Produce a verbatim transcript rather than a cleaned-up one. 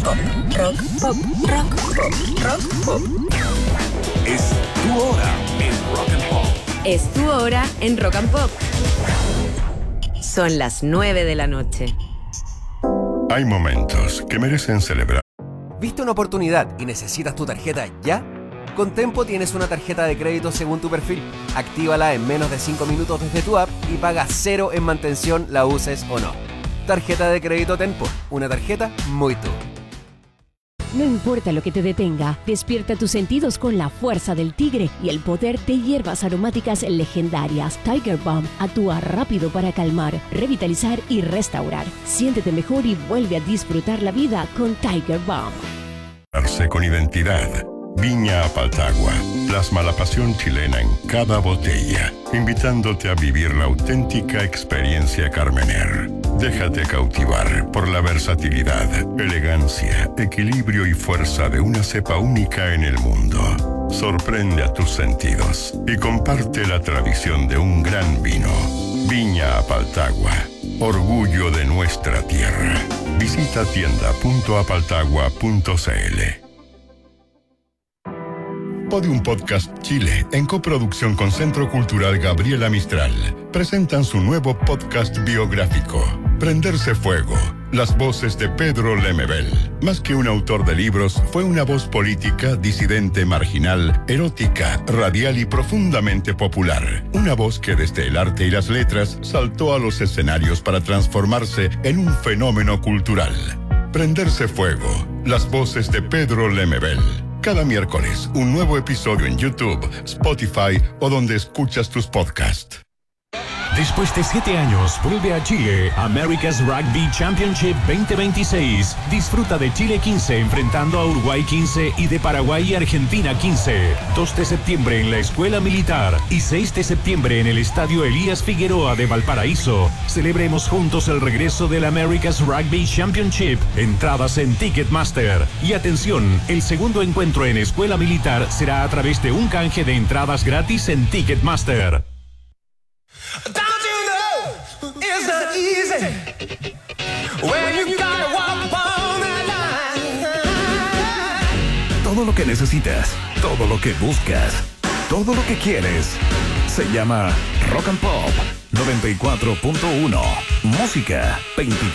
pop, rock, pop, rock, pop, rock, pop. Es tu hora en Rock and Pop. Es tu hora en Rock and Pop. Son las nueve de la noche. Hay momentos que merecen celebrar. ¿Viste una oportunidad y necesitas tu tarjeta ya? Con Tempo tienes una tarjeta de crédito según tu perfil. Actívala en menos de cinco minutos desde tu app y paga cero en mantención, la uses o no. Tarjeta de crédito Tempo. Una tarjeta muy tú. No importa lo que te detenga, despierta tus sentidos con la fuerza del tigre y el poder de hierbas aromáticas legendarias. Tiger Balm actúa rápido para calmar, revitalizar y restaurar. Siéntete mejor y vuelve a disfrutar la vida con Tiger Balm. Con identidad. Viña Apaltagua. Plasma la pasión chilena en cada botella, invitándote a vivir la auténtica experiencia Carmener. Déjate cautivar por la versatilidad, elegancia, equilibrio y fuerza de una cepa única en el mundo. Sorprende a tus sentidos y comparte la tradición de un gran vino. Viña Apaltagua, orgullo de nuestra tierra. Visita tienda punto apaltagua punto cl. Podium Podcast Chile, en coproducción con Centro Cultural Gabriela Mistral, presentan su nuevo podcast biográfico, Prenderse Fuego, las voces de Pedro Lemebel. Más que un autor de libros, fue una voz política, disidente, marginal, erótica, radial y profundamente popular. Una voz que desde el arte y las letras saltó a los escenarios para transformarse en un fenómeno cultural. Prenderse Fuego, las voces de Pedro Lemebel. Cada miércoles, un nuevo episodio en YouTube, Spotify o donde escuchas tus podcasts. Después de siete años, vuelve a Chile America's Rugby Championship veinte veintiséis. Disfruta de Chile quince enfrentando a Uruguay quince y de Paraguay y Argentina quince. dos de septiembre en la Escuela Militar y seis de septiembre en el Estadio Elías Figueroa de Valparaíso. Celebremos juntos el regreso del America's Rugby Championship. Entradas en Ticketmaster. Y atención, el segundo encuentro en Escuela Militar será a través de un canje de entradas gratis en Ticketmaster. Don't you know it's not easy when you gotta walk on that line. Todo lo que necesitas, todo lo que buscas, todo lo que quieres, se llama Rock and Pop noventa y cuatro punto uno. Música veinticuatro